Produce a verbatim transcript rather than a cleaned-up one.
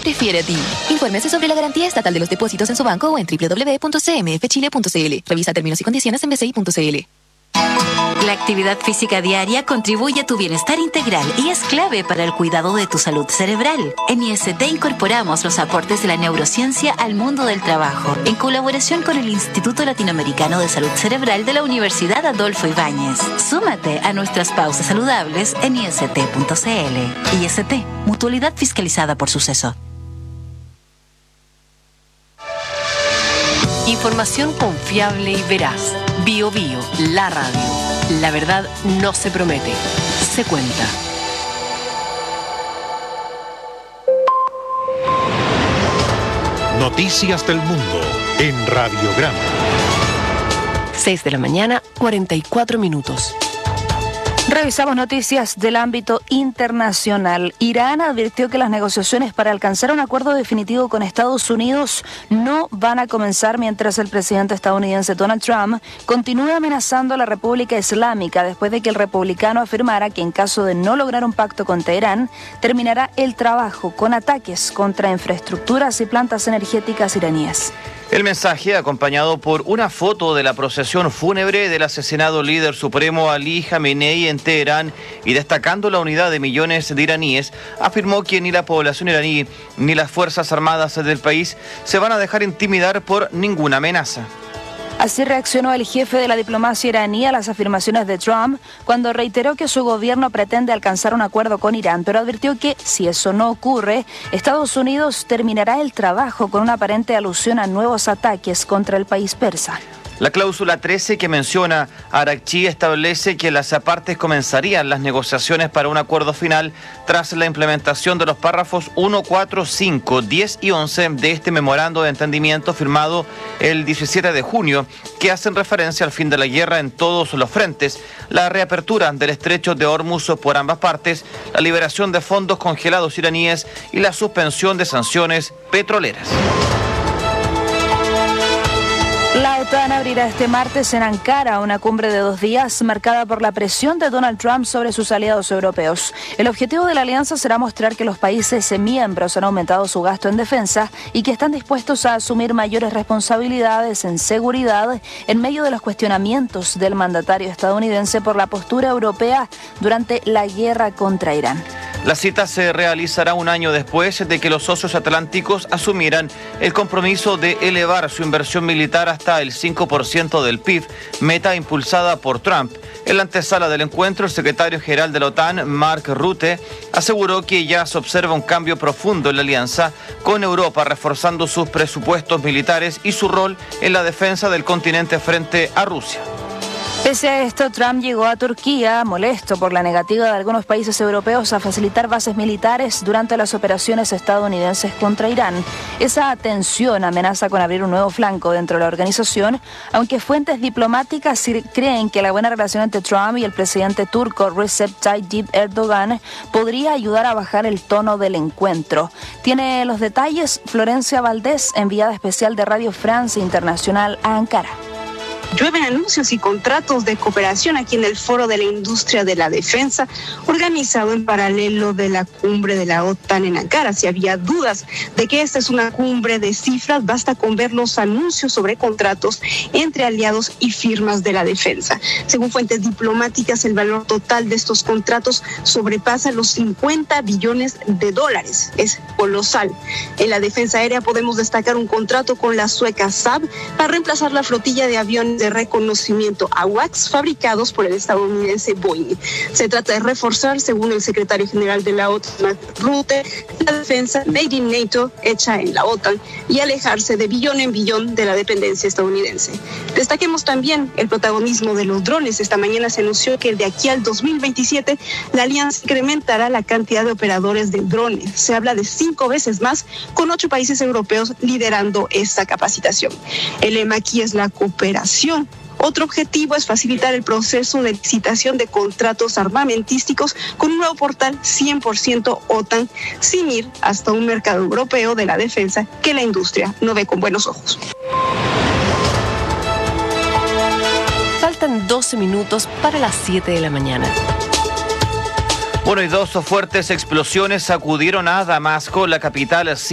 prefiere a ti. Infórmese sobre la garantía estatal de los depósitos en su banco o en doble u doble u doble u punto c m f chile punto c l. Revisa términos y condiciones en b c i punto c l. La actividad física diaria contribuye a tu bienestar integral y es clave para el cuidado de tu salud cerebral. En I S T incorporamos los aportes de la neurociencia al mundo del trabajo, en colaboración con el Instituto Latinoamericano de Salud Cerebral de la Universidad Adolfo Ibáñez. Súmate a nuestras pausas saludables en i s t punto c l. I S T, mutualidad fiscalizada por Suceso. Información confiable y veraz. Bio Bio, la radio. La verdad no se promete, se cuenta. Noticias del mundo en Radiograma. seis de la mañana, cuarenta y cuatro minutos. Revisamos noticias del ámbito internacional. Irán advirtió que las negociaciones para alcanzar un acuerdo definitivo con Estados Unidos no van a comenzar mientras el presidente estadounidense Donald Trump continúa amenazando a la República Islámica después de que el republicano afirmara que en caso de no lograr un pacto con Teherán, terminará el trabajo con ataques contra infraestructuras y plantas energéticas iraníes. El mensaje, acompañado por una foto de la procesión fúnebre del asesinado líder supremo Ali Khamenei en Teherán y destacando la unidad de millones de iraníes, afirmó que ni la población iraní ni las Fuerzas Armadas del país se van a dejar intimidar por ninguna amenaza. Así reaccionó el jefe de la diplomacia iraní a las afirmaciones de Trump cuando reiteró que su gobierno pretende alcanzar un acuerdo con Irán, pero advirtió que si eso no ocurre, Estados Unidos terminará el trabajo con una aparente alusión a nuevos ataques contra el país persa. La cláusula trece que menciona Araghchi establece que las partes comenzarían las negociaciones para un acuerdo final tras la implementación de los párrafos uno, cuatro, cinco, diez y once de este memorando de entendimiento firmado el diecisiete de junio, que hacen referencia al fin de la guerra en todos los frentes, la reapertura del estrecho de Hormuz por ambas partes, la liberación de fondos congelados iraníes y la suspensión de sanciones petroleras. La OTAN abrirá este martes en Ankara una cumbre de dos días marcada por la presión de Donald Trump sobre sus aliados europeos. El objetivo de la alianza será mostrar que los países miembros han aumentado su gasto en defensa y que están dispuestos a asumir mayores responsabilidades en seguridad en medio de los cuestionamientos del mandatario estadounidense por la postura europea durante la guerra contra Irán. La cita se realizará un año después de que los socios atlánticos asumieran el compromiso de elevar su inversión militar hasta el cinco por ciento del P I B, meta impulsada por Trump. En la antesala del encuentro, el secretario general de la OTAN, Mark Rutte, aseguró que ya se observa un cambio profundo en la alianza, con Europa reforzando sus presupuestos militares y su rol en la defensa del continente frente a Rusia. Pese a esto, Trump llegó a Turquía molesto por la negativa de algunos países europeos a facilitar bases militares durante las operaciones estadounidenses contra Irán. Esa tensión amenaza con abrir un nuevo flanco dentro de la organización, aunque fuentes diplomáticas creen que la buena relación entre Trump y el presidente turco Recep Tayyip Erdogan podría ayudar a bajar el tono del encuentro. Tiene los detalles Florencia Valdés, enviada especial de Radio France Internacional a Ankara. Llueven anuncios y contratos de cooperación aquí en el Foro de la Industria de la Defensa, organizado en paralelo de la cumbre de la OTAN en Ankara. Si había dudas de que esta es una cumbre de cifras, basta con ver los anuncios sobre contratos entre aliados y firmas de la defensa. Según fuentes diplomáticas, el valor total de estos contratos sobrepasa los cincuenta billones de dólares. Es colosal. En la defensa aérea podemos destacar un contrato con la sueca Saab para reemplazar la flotilla de aviones de reconocimiento AWACS fabricados por el estadounidense Boeing. Se trata de reforzar, según el secretario general de la OTAN, Mark Rutte, la defensa made in NATO hecha en la OTAN y alejarse de billón en billón de la dependencia estadounidense. Destaquemos también el protagonismo de los drones. Esta mañana se anunció que de aquí al dos mil veintisiete la alianza incrementará la cantidad de operadores de drones. Se habla de cinco veces más, con ocho países europeos liderando esta capacitación. El lema aquí es la cooperación. Otro objetivo es facilitar el proceso de licitación de contratos armamentísticos con un nuevo portal cien por ciento OTAN, sin ir hasta un mercado europeo de la defensa que la industria no ve con buenos ojos. Faltan doce minutos para las siete de la mañana. Bueno, y dos fuertes explosiones sacudieron a Damasco, la capital